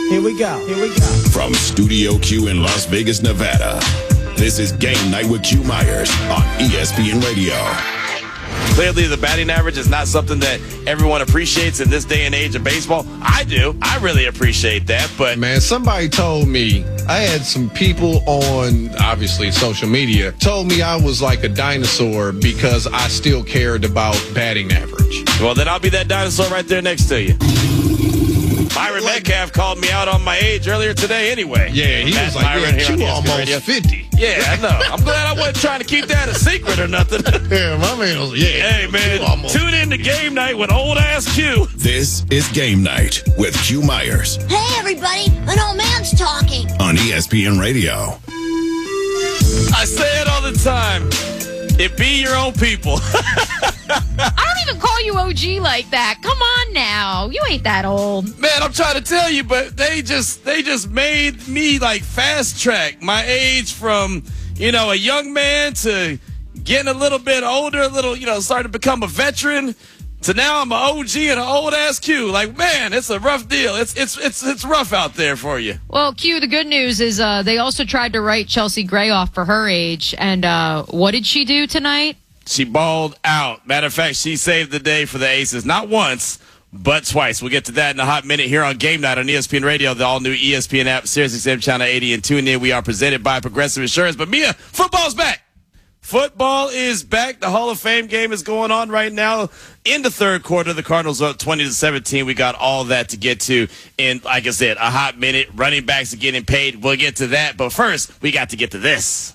Here we go. From Studio Q in Las Vegas, Nevada, this is Game Night with Q Myers on ESPN Radio. Clearly, the batting average is not something that everyone appreciates in this day and age of baseball. I do. I really appreciate that. But, man, somebody told me, I had some people on, obviously, social media, told me I was like a dinosaur because I still cared about batting average. Well, then I'll be that dinosaur right there next to you. Myron Metcalf called me out on my age earlier today anyway. Yeah, he was like, you almost 50. Yeah, I know. I'm glad I wasn't trying to keep that a secret or nothing. Yeah, my man was, Hey, man, tune in to Game Night with Old Ass Q. This is Game Night with Q Myers. Hey, everybody, an old man's talking. On ESPN Radio. I say it all the time. It be your own people. I don't even call you OG like that. Come on now. You ain't that old. Man, I'm trying to tell you, but they just made me like fast track my age from, a young man to getting a little bit older, starting to become a veteran to now I'm an OG and an old ass Q. Like, man, it's a rough deal. It's rough out there for you. Well, Q, the good news is they also tried to write Chelsea Gray off for her age. And what did she do tonight? She balled out. Matter of fact, she saved the day for the Aces. Not once, but twice. We'll get to that in a hot minute here on Game Night on ESPN Radio, the all-new ESPN app, SiriusXM Channel 80, and tune in. We are presented by Progressive Insurance. But, Mia, football's back. Football is back. The Hall of Fame game is going on right now in the third quarter. The Cardinals are up 20-17. We got all that to get to in, like I said, a hot minute. Running backs are getting paid. We'll get to that. But first, we got to get to this.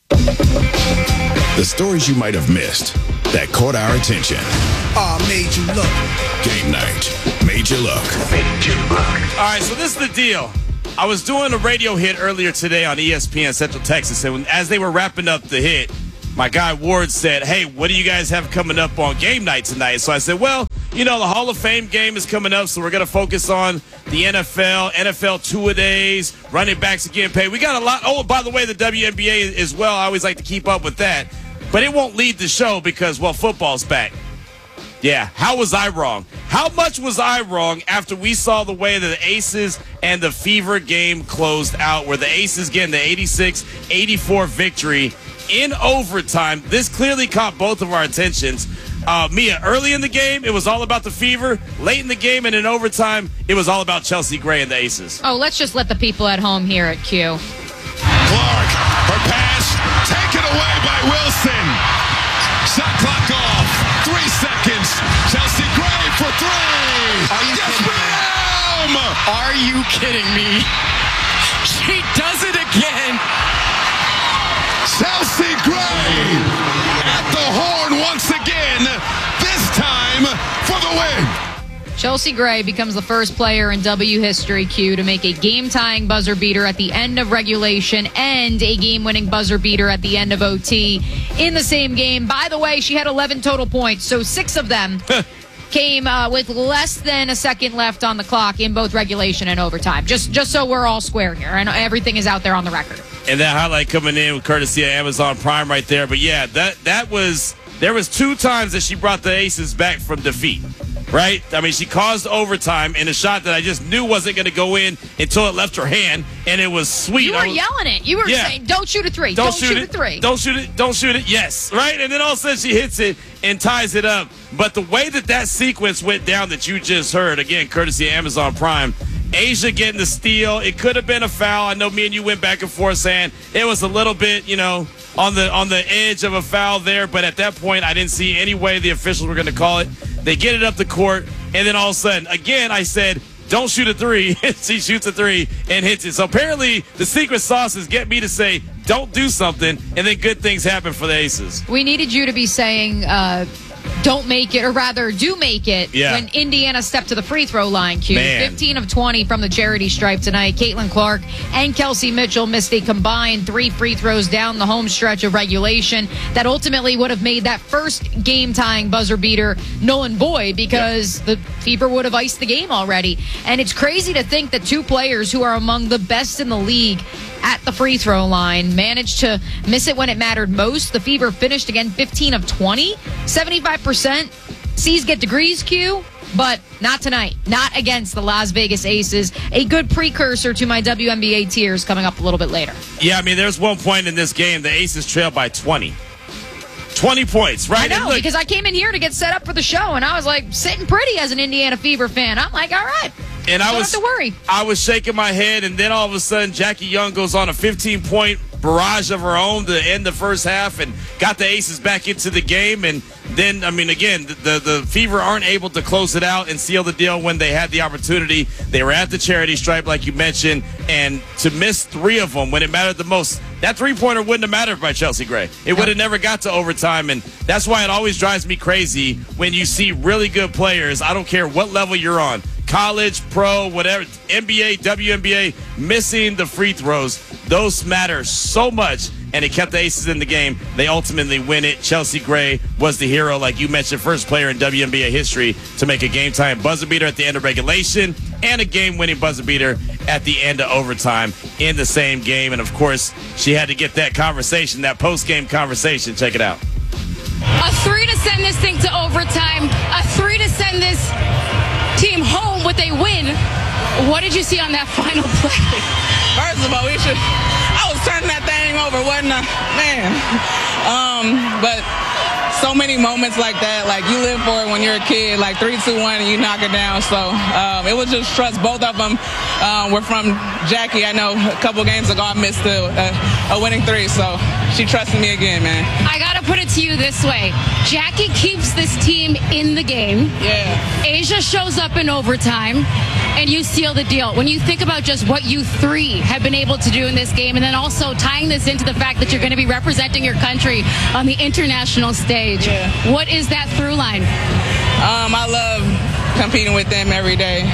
The stories you might have missed that caught our attention. Made you look. Game Night made you look. All right, so this is the deal. I was doing a radio hit earlier today on ESPN Central Texas, and as they were wrapping up the hit, my guy Ward said, hey, what do you guys have coming up on Game Night tonight? So I said, well, the Hall of Fame game is coming up, so we're going to focus on the NFL two-a-days, running backs are getting paid. We got a lot. Oh, by the way, the WNBA as well. I always like to keep up with that. But it won't lead the show because, well, football's back. Yeah, how was I wrong? How much was I wrong after we saw the way that the Aces and the Fever game closed out, where the Aces getting the 86-84 victory in overtime? This clearly caught both of our attentions. Mia, early in the game, it was all about the Fever. Late in the game and in overtime, it was all about Chelsea Gray and the Aces. Oh, let's just let the people at home hear it, Q. Clark, her pass, taken away by Wilson. Shot clock off. 3 seconds. Chelsea Gray for 3. Yes, ma'am! Are you kidding me? She does it again. Chelsea Gray at the horn once again. This time for the win. Chelsea Gray becomes the first player in W history, Q, to make a game-tying buzzer beater at the end of regulation and a game-winning buzzer beater at the end of OT in the same game. By the way, she had 11 total points, so 6 of them came with less than a second left on the clock in both regulation and overtime. Just so we're all square here, and everything is out there on the record. And that highlight coming in with courtesy of Amazon Prime right there. But yeah, there was 2 times that she brought the Aces back from defeat. Right? I mean, she caused overtime in a shot that I just knew wasn't going to go in until it left her hand, and it was sweet. You were yelling it. You were saying, don't shoot a 3. Don't shoot a 3. Don't shoot it. Don't shoot it. Yes. Right? And then all of a sudden she hits it and ties it up. But the way that sequence went down that you just heard, again, courtesy of Amazon Prime, Asia getting the steal. It could have been a foul. I know me and you went back and forth saying it was a little bit, on the edge of a foul there. But at that point, I didn't see any way the officials were going to call it. They get it up the court, and then all of a sudden, again, I said, don't shoot a 3. She shoots a 3 and hits it. So apparently the secret sauce is get me to say, don't do something, and then good things happen for the Aces. We needed you to be saying, don't make it, or rather do make it, when Indiana stepped to the free throw line, Q. Man. 15 of 20 from the charity stripe tonight. Caitlin Clark and Kelsey Mitchell missed a combined 3 free throws down the home stretch of regulation that ultimately would have made that first game-tying buzzer beater null and void because the Fever would have iced the game already. And it's crazy to think that 2 players who are among the best in the league at the free throw line managed to miss it when it mattered most. The Fever finished again 15 of 20, 75%. C's get degrees, Q. but not tonight. Not against the Las Vegas Aces. A good precursor to my WNBA tiers coming up a little bit later. Yeah, I mean, there's one point in this game, the Aces trailed by 20. 20 points, right? I know, because I came in here to get set up for the show, and I was like sitting pretty as an Indiana Fever fan. I'm like, all right. And don't have to worry. I was shaking my head, and then all of a sudden, Jackie Young goes on a 15-point barrage of her own to end the first half and got the Aces back into the game. And then, I mean, again, the Fever aren't able to close it out and seal the deal when they had the opportunity. They were at the charity stripe, like you mentioned, and to miss 3 of them when it mattered the most, that three-pointer wouldn't have mattered by Chelsea Gray. It would have never got to overtime, and that's why it always drives me crazy when you see really good players. I don't care what level you're on, college, pro, whatever, NBA, WNBA, missing the free throws. Those matter so much, and it kept the Aces in the game. They ultimately win it. Chelsea Gray was the hero, like you mentioned, first player in WNBA history to make a game-time buzzer beater at the end of regulation and a game-winning buzzer beater at the end of overtime in the same game. And, of course, she had to get that conversation, that post-game conversation. Check it out. A 3 to send this thing to overtime. A 3 to send this team home with a win. What did you see on that final play? First of all, I was turning that thing over, wasn't I? Man. But so many moments like that, like you live for it when you're a kid, like 3, 2, 1, and you knock it down. So it was just trust. Both of them were from Jackie. I know a couple games ago I missed a winning 3, so she trusted me again, man. I got to put it to you this way. Jackie keeps this team in the game. Yeah. Asia shows up in overtime, and you seal the deal. When you think about just what you 3 have been able to do in this game, and then also tying this into the fact that you're going to be representing your country on the international stage, what is that through line? I love competing with them every day.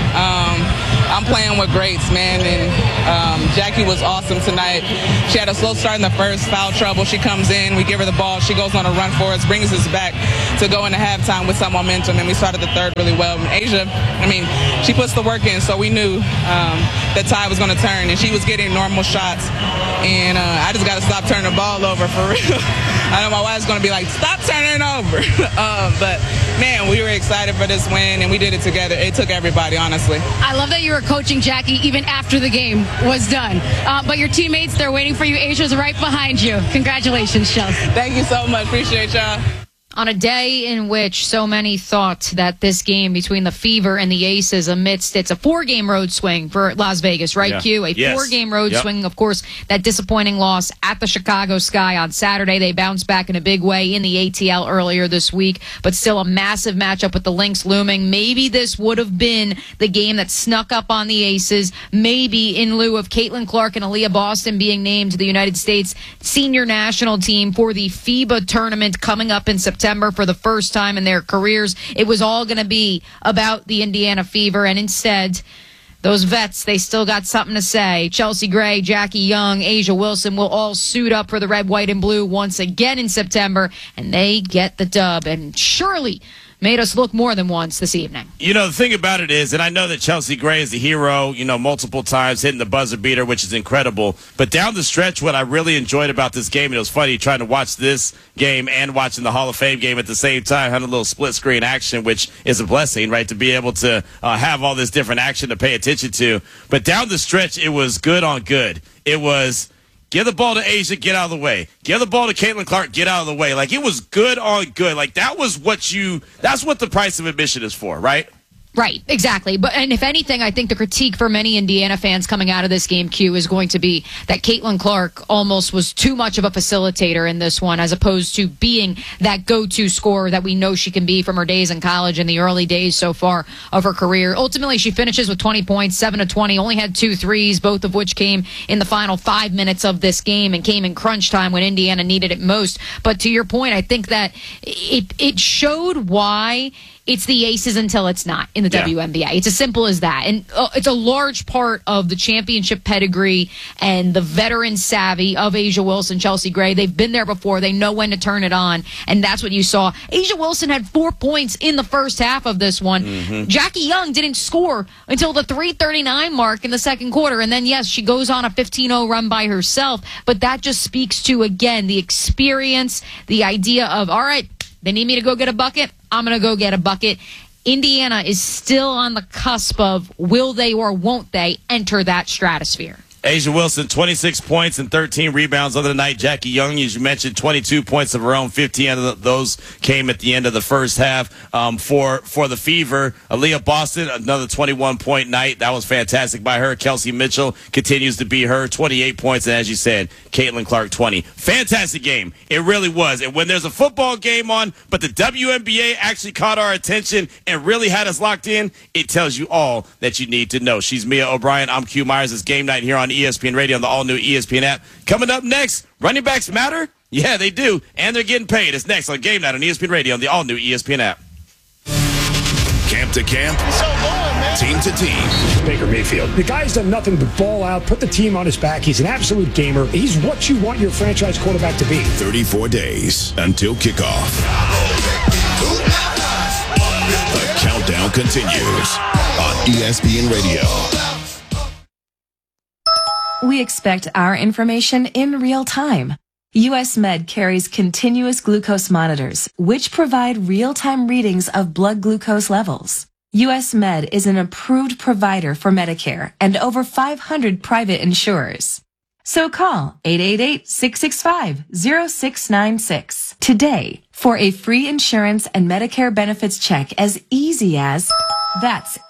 I'm playing with greats, man, and Jackie was awesome tonight. She had a slow start in the first, foul trouble. She comes in, we give her the ball, she goes on a run for us, brings us back to go into halftime with some momentum, and we started the third really well. And Asia, I mean, she puts the work in, so we knew the tide was going to turn, and she was getting normal shots, and I just got to stop turning the ball over for real. I know my wife's going to be like, stop turning it over. But, man, we were excited for this win, and we did it together. It took everybody, honestly. I love that you were coaching Jackie even after the game was done. But your teammates, they're waiting for you. Asia's right behind you. Congratulations, Chelsea. Thank you so much. Appreciate y'all. On a day in which so many thought that this game between the Fever and the Aces it's a 4-game road swing for Las Vegas, right, Yeah. Q? A 4-game road swing. Of course, that disappointing loss at the Chicago Sky on Saturday. They bounced back in a big way in the ATL earlier this week, but still a massive matchup with the Lynx looming. Maybe this would have been the game that snuck up on the Aces, maybe in lieu of Caitlin Clark and Aaliyah Boston being named to the United States senior national team for the FIBA tournament coming up in September for the first time in their careers. It was all going to be about the Indiana Fever, and instead, those vets, they still got something to say. Chelsea Gray, Jackie Young, Asia Wilson will all suit up for the red, white, and blue once again in September, and they get the dub, and surely made us look more than once this evening. You know, the thing about it is, and I know that Chelsea Gray is the hero, multiple times hitting the buzzer beater, which is incredible. But down the stretch, what I really enjoyed about this game, and it was funny trying to watch this game and watching the Hall of Fame game at the same time, having a little split screen action, which is a blessing, right, to be able to have all this different action to pay attention to. But down the stretch, it was good on good. It was give the ball to Asia, get out of the way. Give the ball to Caitlin Clark, get out of the way. Like, it was good on good. Like, that's what the price of admission is for, right? Right, exactly. And if anything, I think the critique for many Indiana fans coming out of this game, Q, is going to be that Caitlin Clark almost was too much of a facilitator in this one, as opposed to being that go-to scorer that we know she can be from her days in college and the early days so far of her career. Ultimately, she finishes with 20 points, 7 of 20, only had 2 threes, both of which came in the final 5 minutes of this game and came in crunch time when Indiana needed it most. But to your point, I think that it showed why it's the Aces until it's not in the WNBA. It's as simple as that. And it's a large part of the championship pedigree and the veteran savvy of Asia Wilson, Chelsea Gray. They've been there before. They know when to turn it on. And that's what you saw. Asia Wilson had 4 points in the first half of this one. Mm-hmm. Jackie Young didn't score until the 3:39 mark in the second quarter. And then, yes, she goes on a 15-0 run by herself. But that just speaks to, again, the experience, the idea of, all right, they need me to go get a bucket, I'm going to go get a bucket. Indiana is still on the cusp of will they or won't they enter that stratosphere. Asia Wilson, 26 points and 13 rebounds on the night. Jackie Young, as you mentioned, 22 points of her own. 15 of those came at the end of the first half for the Fever. Aaliyah Boston, another 21-point night. That was fantastic by her. Kelsey Mitchell continues to be her, 28 points. And as you said, Caitlin Clark, 20. Fantastic game. It really was. And when there's a football game on, but the WNBA actually caught our attention and really had us locked in, it tells you all that you need to know. She's Mia O'Brien. I'm Q Myers. It's Game Night here on ESPN Radio on the all-new ESPN app. Coming up next, running backs matter? Yeah, they do, and they're getting paid. It's next on Game Night on ESPN Radio on the all-new ESPN app. Camp to camp, team to team. Baker Mayfield. The guy's done nothing but ball out, put the team on his back. He's an absolute gamer. He's what you want your franchise quarterback to be. 34 days until kickoff. The countdown continues on ESPN Radio. We expect our information in real time. US Med carries continuous glucose monitors, which provide real-time readings of blood glucose levels. US Med is an approved provider for Medicare and over 500 private insurers. So call 888-665-0696 today for a free insurance and Medicare benefits check as easy as that's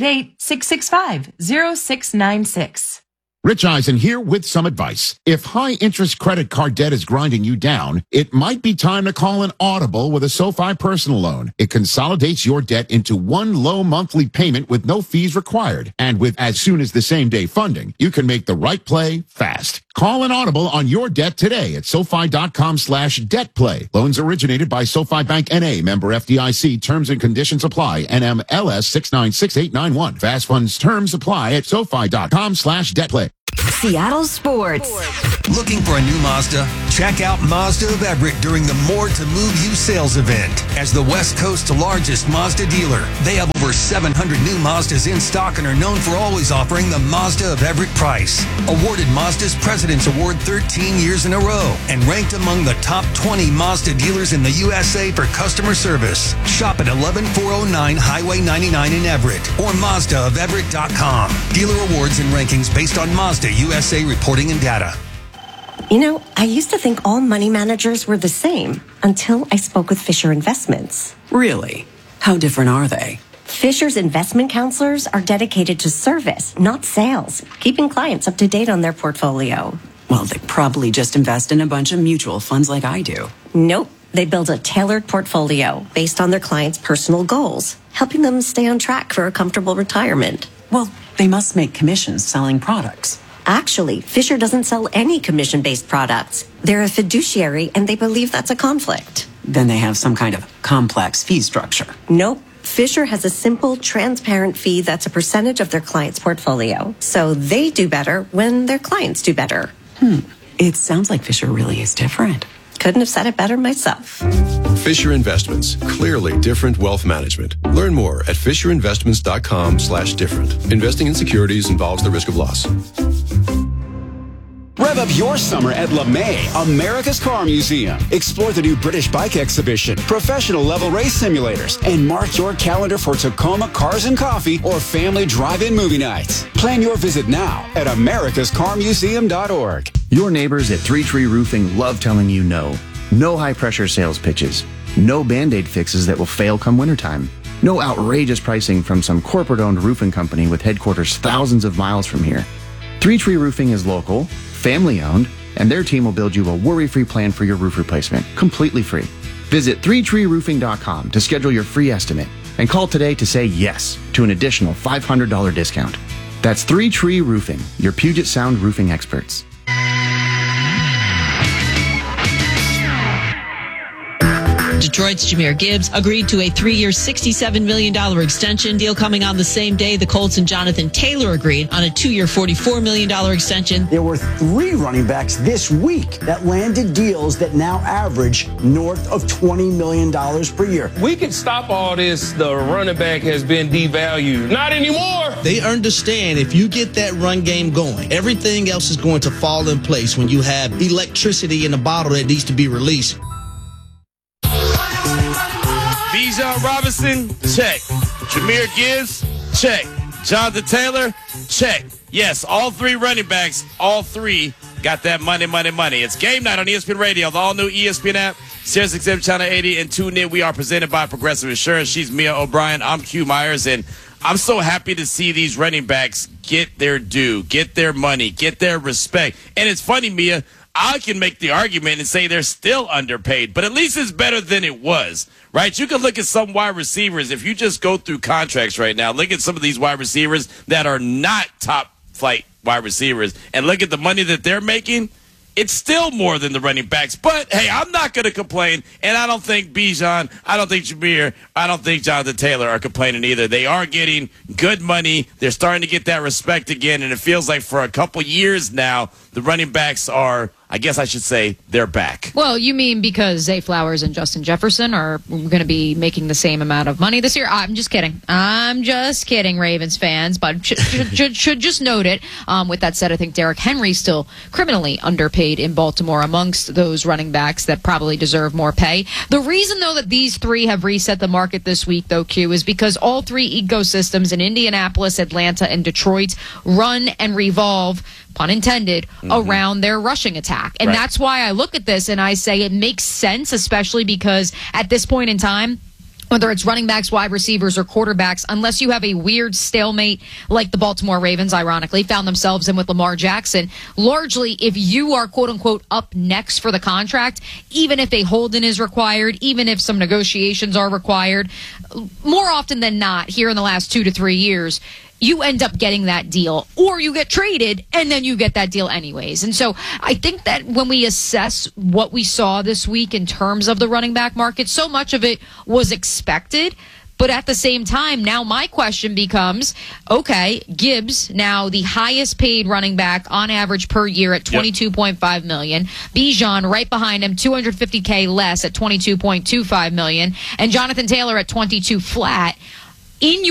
888-665-0696. Rich Eisen here with some advice. If high-interest credit card debt is grinding you down, it might be time to call an Audible with a SoFi personal loan. It consolidates your debt into one low monthly payment with no fees required. And with as soon as the same-day funding, you can make the right play fast. Call an Audible on your debt today at SoFi.com/debtplay. Loans originated by SoFi Bank N.A., member FDIC. Terms and conditions apply. NMLS 696891. Fast funds terms apply at SoFi.com/debtplay. Seattle Sports. Looking for a new Mazda? Check out Mazda of Everett during the More to Move You sales event. As the West Coast's largest Mazda dealer, they have over 700 new Mazdas in stock and are known for always offering the Mazda of Everett price. Awarded Mazda's President's Award 13 years in a row and ranked among the top 20 Mazda dealers in the USA for customer service. Shop at 11409 Highway 99 in Everett or MazdaofEverett.com. Dealer awards and rankings based on Mazda USA reporting and data. You know, I used to think all money managers were the same until I spoke with Fisher Investments. Really? How different are they? Fisher's investment counselors are dedicated to service, not sales, keeping clients up to date on their portfolio. Well, they probably just invest in a bunch of mutual funds like I do. Nope. They build a tailored portfolio based on their clients' personal goals, helping them stay on track for a comfortable retirement. Well, they must make commissions selling products. Actually, Fisher doesn't sell any commission-based products. They're a fiduciary, and they believe that's a conflict. Then they have some kind of complex fee structure. Nope. Fisher has a simple, transparent fee that's a percentage of their client's portfolio. So they do better when their clients do better. It sounds like Fisher really is different. Couldn't have said it better myself. Fisher Investments. Clearly different wealth management. Learn more at FisherInvestments.com/different. Investing in securities involves the risk of loss. Rev up your summer at LeMay, America's Car Museum. Explore the new British bike exhibition, professional level race simulators, and mark your calendar for Tacoma Cars and Coffee or family drive-in movie nights. Plan your visit now at americascarmuseum.org. Your neighbors at Three Tree Roofing love telling you no. No high-pressure sales pitches. No Band-Aid fixes that will fail come wintertime. No outrageous pricing from some corporate-owned roofing company with headquarters thousands of miles from here. Three Tree Roofing is local, family-owned, and their team will build you a worry-free plan for your roof replacement, completely free. Visit threetreeroofing.com to schedule your free estimate and call today to say yes to an additional $500 discount. That's Three Tree Roofing, your Puget Sound roofing experts. Detroit's Jahmyr Gibbs agreed to a 3-year, $67 million extension deal coming on the same day. The Colts and Jonathan Taylor agreed on a 2-year, $44 million extension. There were 3 running backs this week that landed deals that now average north of $20 million per year. We can stop all this. The running back has been devalued. Not anymore. They understand if you get that run game going, everything else is going to fall in place when you have electricity in the bottle that needs to be released. Bijan Robinson, check. Jahmyr Gibbs, check. Jonathan Taylor, check. Yes, all three running backs, all three got that money. It's Game Night on ESPN Radio, the all-new ESPN app, SiriusXM Channel 80, and tune in. We are presented by Progressive Insurance. She's Mia O'Brien. I'm Q Myers, and I'm so happy to see these running backs get their due, get their money, get their respect. And it's funny, Mia, I can make the argument and say they're still underpaid, but at least it's better than it was, right? You can look at some wide receivers. If you just go through contracts right now, look at some of these wide receivers that are not top flight wide receivers and look at the money that they're making. It's still more than the running backs. But, hey, I'm not going to complain, and I don't think Bijan, I don't think Jahmyr, I don't think Jonathan Taylor are complaining either. They are getting good money. They're starting to get that respect again, and it feels like for a couple years now, the running backs are, I guess I should say, they're back. Well, you mean because Zay Flowers and Justin Jefferson are going to be making the same amount of money this year? I'm just kidding. Ravens fans. But should just note it. With that said, I think Derrick Henry's still criminally underpaid in Baltimore amongst those running backs that probably deserve more pay. The reason, though, that these three have reset the market this week, though, Q, is because all three ecosystems in Indianapolis, Atlanta, and Detroit run and revolve, pun intended, around their rushing attack. And that's why I look at this and I say it makes sense, especially because at this point in time, whether it's running backs, wide receivers, or quarterbacks, unless you have a weird stalemate like the Baltimore Ravens, ironically, found themselves in with Lamar Jackson, largely if you are, quote-unquote, up next for the contract, even if a hold-in is required, even if some negotiations are required, more often than not, here in the last 2 to 3 years, you end up getting that deal, or you get traded, and then you get that deal anyways. And so I think that when we assess what we saw this week in terms of the running back market, so much of it was expected. But at the same time, now my question becomes, okay, Gibbs, now the highest paid running back on average per year at $22.5 million. Bijan right behind him, $250K less at $22.25 million. And Jonathan Taylor at $22 flat. In